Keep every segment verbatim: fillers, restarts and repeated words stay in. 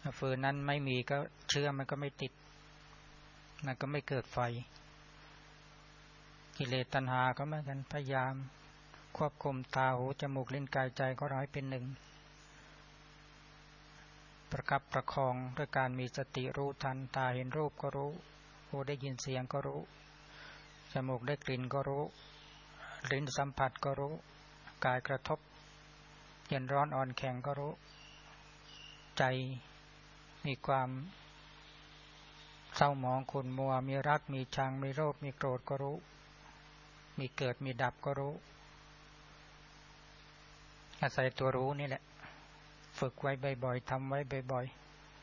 ฟืนนั้นไม่มีก็เชื้อมันก็ไม่ติดมันก็ไม่เกิดไฟกิเลสตัณหาก็เหมือนกันพยายามควบคุมตาหูจมูกลิ้นกายใจของเราให้เป็นหนึ่งประคับประคองด้วยการมีสติรู้ทันตาเห็นรูปก็รู้หูได้ยินเสียงก็รู้จมูกได้กลิ่นก็รู้ลิ้นสัมผัสก็รู้กายกระทบเย็นร้อนอ่อนแข็งก็รู้ใจมีความเศร้าหมองขุ่นมัวมีรักมีชังมีโลภมีโกรธก็รู้มีเกิดมีดับก็รู้อาศัยตัวรู้นี่แหละฝึกไว้บ่อยๆทำไว้บ่อย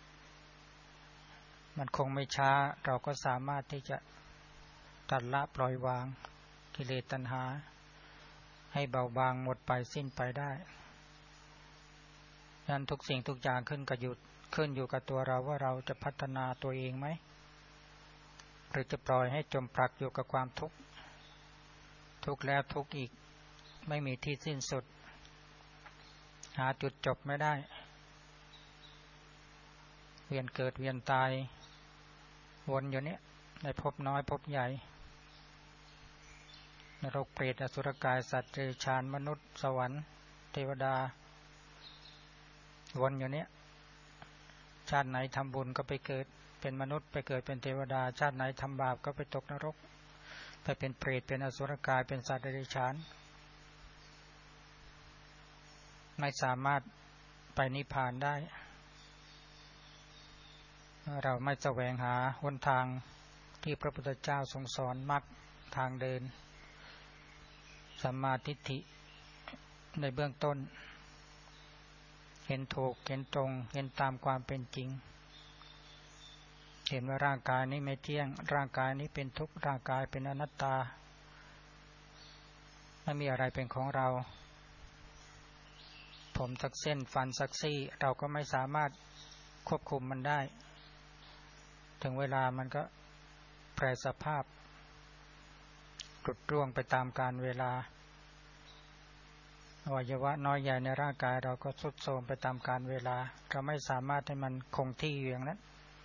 ๆมันคงไม่ช้าเราก็สามารถที่จะตัดละปล่อยวางกิเลสตัณหาให้เบาบางหมดไปสิ้นไปได้ดังนั้นทุกสิ่งทุกอย่างขึ้นกับอยู่ขึ้นอยู่กับตัวเราว่าเราจะพัฒนาตัวเองไหมหรือจะปล่อยให้จมปลักอยู่กับความทุกข์ทุกข์แล้วทุกข์อีกไม่มีที่สิ้นสุดหาจุดจบไม่ได้เวียนเกิดเวียนตายวนอยู่เนี้ยในภพน้อยภพใหญ่นรกเปรตอสุรกายสัตว์เดรัจฉานมนุษย์สวรรค์เทวดาวนอยู่เนี้ยชาติไหนทำบุญก็ไปเกิดเป็นมนุษย์ไปเกิดเป็นเทวดาชาติไหนทำบาปก็ไปตกนรกไปเป็นเปรตเป็นอสุรกายเป็นสัตว์เดรัจฉานไม่สามารถไปนิพพานได้เราไม่แสวงหาหนทางที่พระพุทธเจ้าทรงสอนมรรคทางเดินสัมมาทิฏฐิในเบื้องต้นเห็นถูกเห็นตรงเห็นตามความเป็นจริงเห็นว่าร่างกายนี้ไม่เที่ยงร่างกายนี้เป็นทุกข์ร่างกายเป็นอนัตตาไม่มีอะไรเป็นของเราผมสักเส้นฟันสักซี่เราก็ไม่สามารถควบคุมมันได้ถึงเวลามันก็แปรสภาพหลุดร่วงไปตามกาลเวลาอวัยวะน้อยใหญ่ในร่างกายเราก็ทรุดโทรมไปตามกาลเวลาเราไม่สามารถให้มันคงที่อยู่อย่างนั้น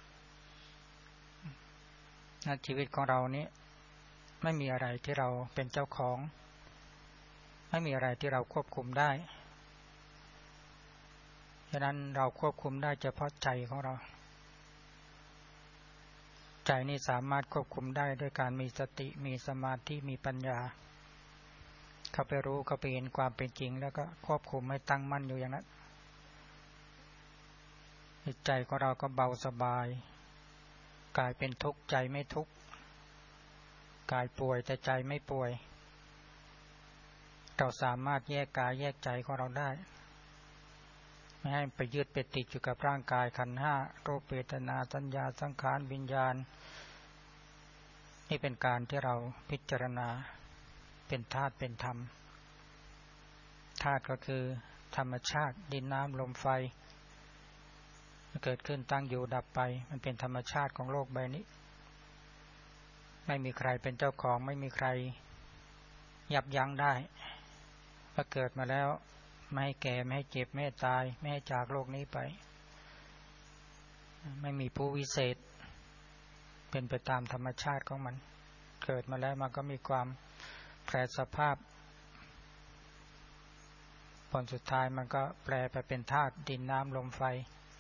ชีวิตของเรานี้ไม่มีอะไรที่เราเป็นเจ้าของไม่มีอะไรที่เราควบคุมได้ฉะนั้นเราควบคุมได้เฉพาะใจของเราใจนี่สามารถควบคุมได้ด้วยการมีสติมีสมาธิมีปัญญาเข้าไปรู้เข้าไปเห็นความเป็นจริงแล้วก็ควบคุมให้ตั้งมั่นอยู่อย่างนั้นจิตใจของเราก็เบาสบายกายเป็นทุกข์ใจไม่ทุกข์กายป่วยแต่ใจไม่ป่วยเราสามารถแยกกายแยกใจของเราได้ไม่ให้ไปยึดไปติดอยู่กับร่างกายขันธ์ห้ารูปเวทนาสัญญาสังขารวิญญาณนี่เป็นการที่เราพิจารณาเป็นธาตุเป็นธรรมธาตุก็คือธรรมชาติดินน้ำลมไฟเกิดขึ้นตั้งอยู่ดับไปมันเป็นธรรมชาติของโลกใบนี้ไม่มีใครเป็นเจ้าของไม่มีใครยับยั้งได้พอเกิดมาแล้วไม่ให้แก่ไม่ให้เจ็บไม่ให้ตายไม่ให้จากโลกนี้ไปไม่มีผู้วิเศษเป็นไปตามธรรมชาติของมันเกิดมาแล้วมันก็มีความแปรสภาพผลสุดท้ายมันก็แปรไปเป็นธาตุดินน้ำลมไฟ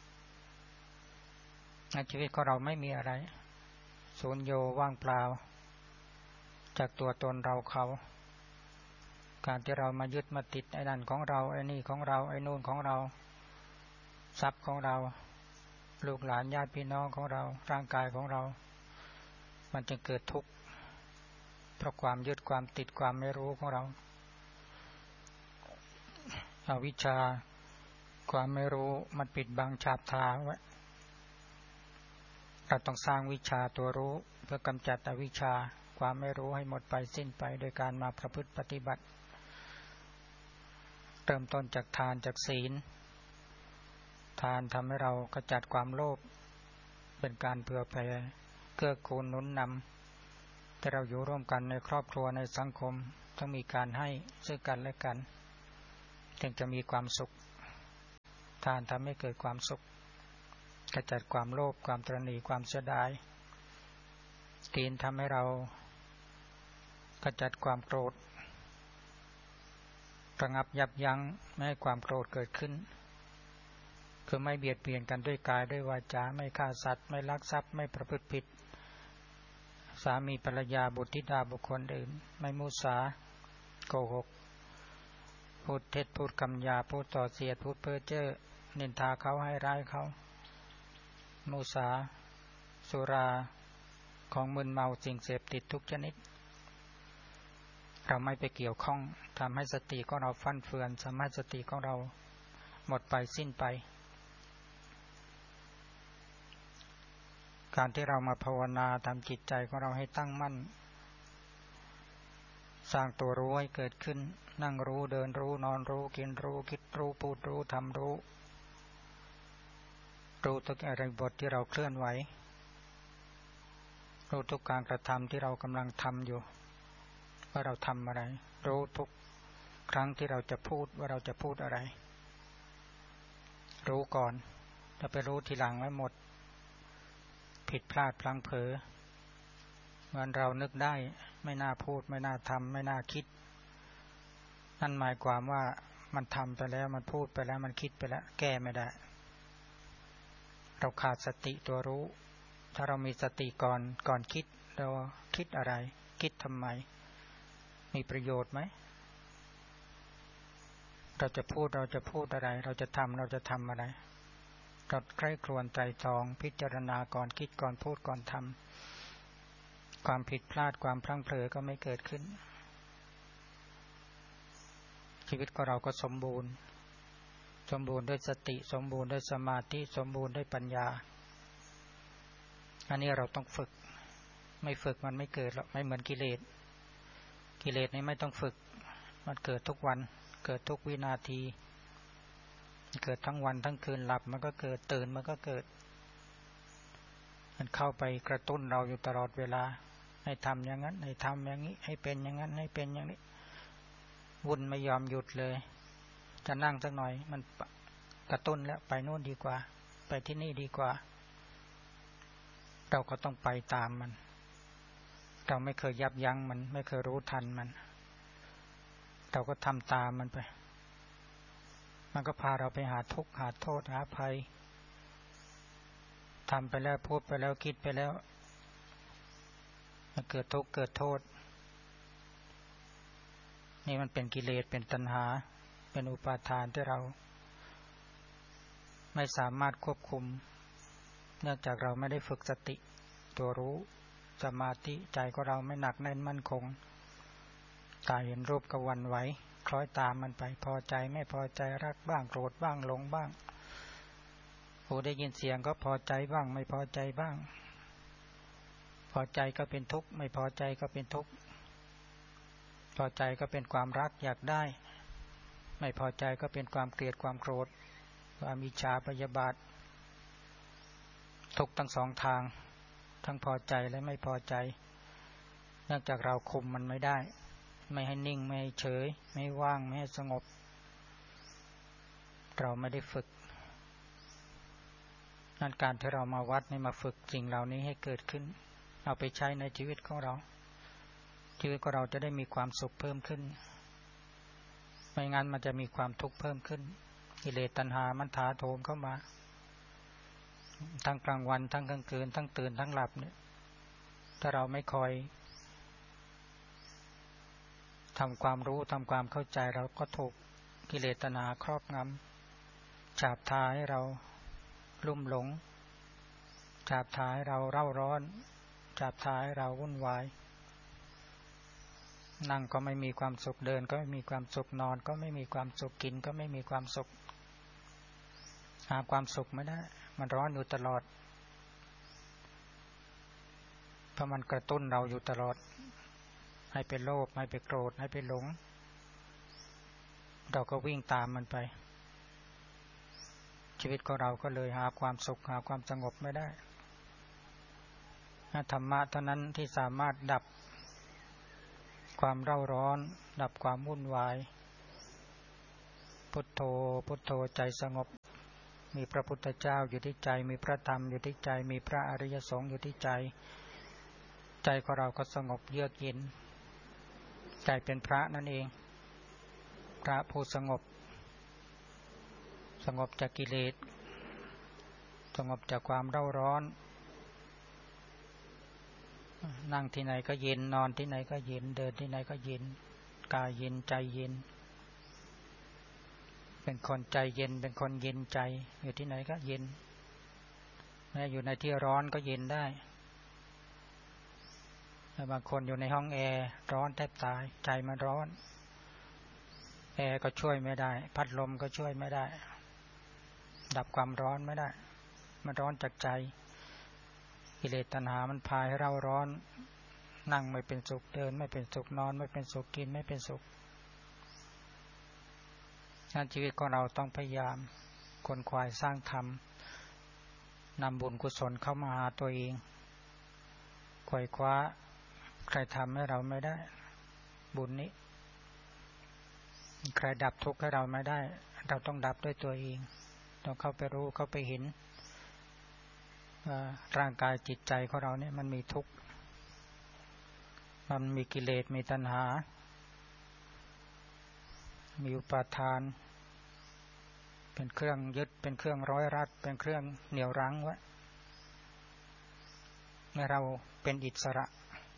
ในชีวิตของเราไม่มีอะไรสูญโยว่างเปล่าจากตัวตนเราเขาการที่เรามายึดมาติดไอ้นั่นของเราไอ้นี่ของเราไอ้นู่นของเราทรัพย์ของเราลูกหลานญาติพี่น้องของเราร่างกายของเรามันจึงเกิดทุกข์เพราะความยึดความติดความไม่รู้ของเราอวิชชาความไม่รู้มันปิดบังฉาบทาไว้เราต้องสร้างวิชาตัวรู้เพื่อกำจัดอวิชชาความไม่รู้ให้หมดไปสิ้นไปโดยการมาประพฤติปฏิบัติเริ่มต้นจากทานจากศีลทานทำให้เรากำจัดความโลภเป็นการเผื่อแผ่เกื้อกูลหนุนนำแต่เราอยู่ร่วมกันในครอบครัวในสังคมต้องมีการให้ซึ่งกันและกันจึงจะมีความสุขทานทำให้เกิดความสุขขจัดความโลภความตระหนี่ความเสียดายศีลทำให้เราขจัดความโกรธระงับยับยั้งไม่ให้ความโกรธเกิดขึ้นคือไม่เบียดเบียนกันด้วยกายด้วยวาจาไม่ฆ่าสัตว์ไม่ลักทรัพย์ไม่ประพฤติผิดสามีภรรยาบุตรธิดาบุคคลอื่นไม่มุสาโกหกพูดเท็จพูดคำหยาพูดต่อเสียดพูดเพ้อเจ้อนินทาเขาให้ร้ายเขามุสาสุราของมึนเมาสิ่งเสพติดทุกชนิดเราไม่ไปเกี่ยวข้องทำให้สติของเราฟั่นเฟือนทำให้สติของเราหมดไปสิ้นไปการที่เรามาภาวนาทำจิตใจของเราให้ตั้งมั่นสร้างตัวรู้ให้เกิดขึ้นนั่งรู้เดินรู้นอนรู้กินรู้คิดรู้พูดรู้ทำรู้รู้ทุกอิริยาบถที่เราเคลื่อนไหวรู้ทุกการกระทำที่เรากำลังทำอยู่ว่าเราทำอะไรรู้ทุกครั้งที่เราจะพูดว่าเราจะพูดอะไรรู้ก่อนถ้าไปรู้ทีหลังไม่หมดผิดพลาดพลั้งเผลอเหมือนเรานึกได้ไม่น่าพูดไม่น่าทำไม่น่าคิดนั่นหมายความว่ามันทำไปแล้วมันพูดไปแล้วมันคิดไปแล้วแก้ไม่ได้เราขาดสติตัวรู้ถ้าเรามีสติก่อนก่อนคิดเราคิดอะไรคิดทำไมมีประโยชน์ไหมเราจะพูดเราจะพูดอะไรเราจะทำเราจะทำอะไรเราใคร่ครวญไตร่ตรองพิจารณาก่อนคิดก่อนพูดก่อนทำความผิดพลาดความพลั้งเผลอก็ไม่เกิดขึ้นชีวิตของเราก็สมบูรณ์สมบูรณ์ด้วยสติสมบูรณ์ด้วยสมาธิสมบูรณ์ด้วยปัญญาอันนี้เราต้องฝึกไม่ฝึกมันไม่เกิดหรอกไม่เหมือนกิเลสกิเลสนี่ไม่ต้องฝึกมันเกิดทุกวันเกิดทุกวินาทีเกิดทั้งวันทั้งคืนหลับมันก็เกิดตื่นมันก็เกิดมันเข้าไปกระตุ้นเราอยู่ตลอดเวลาให้ทำอย่างนั้นให้ทำอย่างนี้ให้เป็นอย่างนั้นให้เป็นอย่างนี้วุ่นไม่ยอมหยุดเลยจะนั่งสักหน่อยมันกระตุ้นแล้วไปโน่นดีกว่าไปที่นี่ดีกว่าเราก็ต้องไปตามมันเราไม่เคยยับยั้งมันไม่เคยรู้ทันมันเราก็ทำตามมันไปมันก็พาเราไปหาทุกข์หาโทษหาภัยทำไปแล้วพูดไปแล้วคิดไปแล้วมันเกิดทุกข์เกิดโทษนี่มันเป็นกิเลสเป็นตัณหาเป็นอุปาทานที่เราไม่สามารถควบคุมเนื่องจากเราไม่ได้ฝึกสติตัวรู้สมาธิใจของเราไม่หนักแน่นมั่นคงตาเห็นรูปก็หวั่นไหวคล้อยตามมันไปพอใจไม่พอใจรักบ้างโกรธบ้างหลงบ้างหูได้ยินเสียงก็พอใจบ้างไม่พอใจบ้างพอใจก็เป็นทุกข์ไม่พอใจก็เป็นทุกข์พอใจก็เป็นความรักอยากได้ไม่พอใจก็เป็นความเกลียดความโกรธความอิจฉาพยาบาททุกข์ทั้งสองทางทั้งพอใจและไม่พอใจเนื่องจากเราคุมมันไม่ได้ไม่ให้นิ่งไม่ให้เฉยไม่ว่างไม่ให้สงบเราไม่ได้ฝึกนั่นการที่เรามาวัดนี่มาฝึกสิ่งเหล่านี้ให้เกิดขึ้นเอาไปใช้ในชีวิตของเราชีวิตของเราจะได้มีความสุขเพิ่มขึ้นไม่งั้นมันจะมีความทุกข์เพิ่มขึ้นกิเลสตัณหามันถาโถมเข้ามาทั้งกลางวันทั้งกลางคืนทั้งตื่นทั้งหลับเนี่ยถ้าเราไม่คอยทำความรู้ทำความเข้าใจเราก็ถูกกิเลสตัณหาครอบงำฉาบทาให้เราลุ่มหลงฉาบทาให้เราเร่าร้อนฉาบทาให้เราวุ่นวายนั่งก็ไม่มีความสุขเดินก็ไม่มีความสุขนอนก็ไม่มีความสุขกินก็ไม่มีความสุขหาความสุขไม่ได้มันร้อนอยู่ตลอดเพราะมันกระตุ้นเราอยู่ตลอดให้เป็นโลภให้เป็นโกรธให้เป็นหลงเราก็วิ่งตามมันไปชีวิตของเราก็เลยหาความสุขหาความสงบไม่ได้ธรรมะเท่านั้นที่สามารถดับความเร่าร้อนดับความวุ่นวายพุทโธพุทโธใจสงบมีพระพุทธเจ้าอยู่ที่ใจมีพระธรรมอยู่ที่ใจมีพระอริยสงฆ์อยู่ที่ใจใจของเราก็สงบเยือกเย็นใจเป็นพระนั่นเองพระผู้สงบสงบจากกิเลสสงบจากความเร่าร้อนนั่งที่ไหนก็เย็นนอนที่ไหนก็เย็นเดินที่ไหนก็เย็นกายเย็นใจเย็นเป็นคนใจเย็นเป็นคนเย็นใจอยู่ที่ไหนก็เย็นแม้อยู่ในที่ร้อนก็เย็นได้แต่บางคนอยู่ในห้องแอร์ร้อนแทบตายใจมันร้อนแอร์ก็ช่วยไม่ได้พัดลมก็ช่วยไม่ได้ดับความร้อนไม่ได้มันร้อนจากใจกิเลสตัณหามันพาให้เราร้อนนั่งไม่เป็นสุขเดินไม่เป็นสุขนอนไม่เป็นสุขกินไม่เป็นสุขงั้นชีวิตของเราต้องพยายามค้นคว้าสร้างธรรมนำบุญกุศลเข้ามาหาตัวเองไขว่คว้าใครทำให้เราไม่ได้บุญนี้ใครดับทุกข์ให้เราไม่ได้เราต้องดับด้วยตัวเองต้องเข้าไปรู้เข้าไปเห็นว่าร่างกายจิตใจของเราเนี่ยมันมีทุกข์มันมีกิเลสมีตัณหามีอุปาทานเป็นเครื่องยึดเป็นเครื่องร้อยรัดเป็นเครื่องเหนี่ยวรั้งไว้ให้เราเป็นอิสระ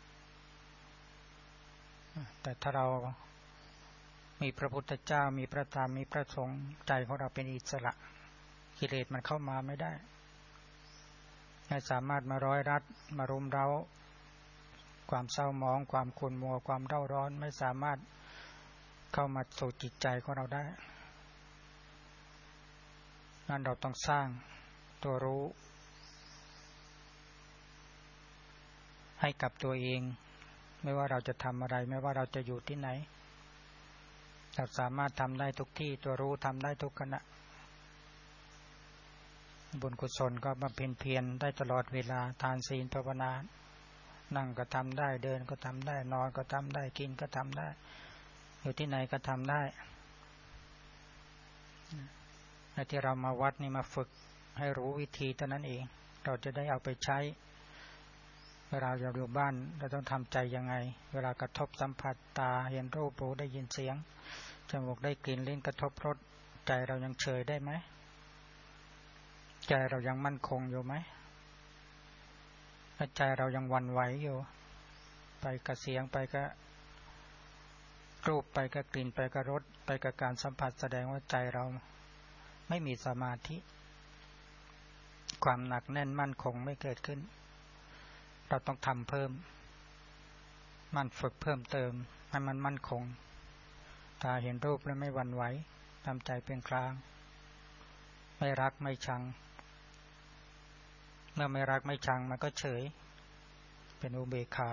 แต่ถ้าเรามีพระพุทธเจ้ามีพระธรรมมีพระสงฆ์ใจของเราเป็นอิสระกิเลสมันเข้ามาไม่ได้ไม่สามารถมาร้อยรัดมารุมเร้าความเศร้าหมองความขุ่นมัวความเร่าร้อนไม่สามารถเข้ามาสู่จิตใจของเราได้งั้นเราต้องสร้างตัวรู้ให้กับตัวเองไม่ว่าเราจะทำอะไรไม่ว่าเราจะอยู่ที่ไหนเราสามารถทำได้ทุกที่ตัวรู้ทำได้ทุกขณะบุญกุศลก็บำเพ็ญเพียรได้ตลอดเวลาทานศีลภาวนานั่งก็ทำได้เดินก็ทำได้นอนก็ทำได้กินก็ทำได้อยู่ที่ไหนก็ทำได้และที่เรามาวัดนี่มาฝึกให้รู้วิธีเท่านั้นเองเราจะได้เอาไปใช้เวลาเราอยู่บ้านเราต้องทำใจยังไงเวลากระทบสัมผัสตาเห็นรูปหูได้ยินเสียงจมูกได้กลิ่นลิ้นกระทบรสใจเรายังเฉยได้ไหมใจเรายังมั่นคงอยู่ไหมใจเรายังหวั่นไหวอยู่ไปกับเสียงไปกับรูปไปกับกลิ่นไปกับรสไปกับการสัมผัสแสดงว่าใจเราไม่มีสมาธิความหนักแน่นมั่นคงไม่เกิดขึ้นเราต้องทำเพิ่มมันฝึกเพิ่มเติมให้มันมั่นคงตาเห็นรูปแล้วไม่หวั่นไหวทำใจเป็นกลางไม่รักไม่ชังเมื่อไม่รักไม่ชังมันก็เฉยเป็นอุเบกขา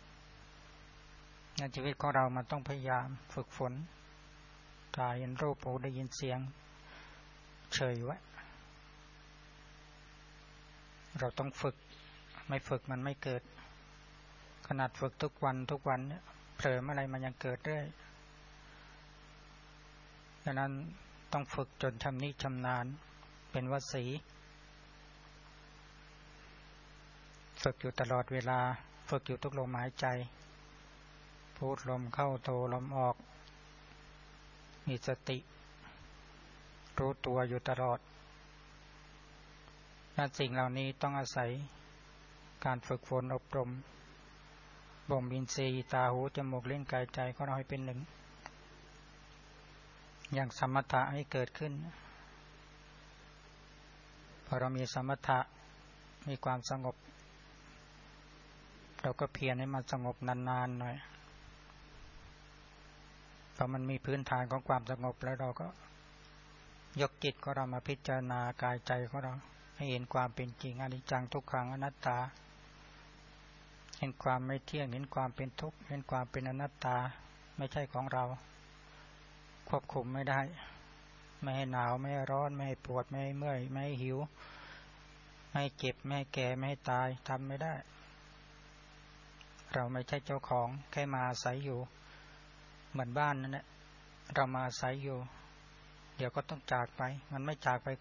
ในชีวิตของเรามันต้องพยายามฝึกฝนตาเห็นรูปหูได้ยินเสียงเฉยไว้เราต้องฝึกไม่ฝึกมันไม่เกิดขนาดฝึกทุกวันทุกวันเนี่ยเผลอเมื่อไรมันยังเกิดเรื่อยดังนั้นต้องฝึกจนชำนิชำนาญเป็นวสีฝึกอยู่ตลอดเวลาฝึกอยู่ทุกลมหายใจพูดลมเข้าโทลมออกมีสติรู้ตัวอยู่ตลอดนั่นสิ่งเหล่านี้ต้องอาศัยการฝึกฝนอบรมบ่มอินทรีย์ตาหูจมูกลิ้นกายใจของเราให้เป็นหนึ่งอย่างสมถะให้เกิดขึ้นพอเรามีสมถะมีความสงบเราก็เพียรให้มันสงบนานๆหน่อยพอมันมีพื้นฐานของความสงบแล้วเราก็ยกจิตของเรามาพิจารณากายใจของเราให้เห็นความเป็นจริงอนิจจังทุกขังอนัตตาเห็นความไม่เที่ยงเห็นความเป็นทุกข์เห็นความเป็นอนัตตาไม่ใช่ของเราควบคุมไม่ได้ไม่ให้หนาวไม่ให้ร้อนไม่ให้ปวดไม่ให้เมื่อยไม่ให้หิวไม่ให้เจ็บไม่ให้แก่ไม่ให้ตายทำไม่ได้เราไม่ใช่เจ้าของแค่มาอาศัยอยู่เหมือนบ้านนั่นแหละเรามาอาศัยอยู่เดี๋ยวก็ต้องจากไปมันไม่จากไป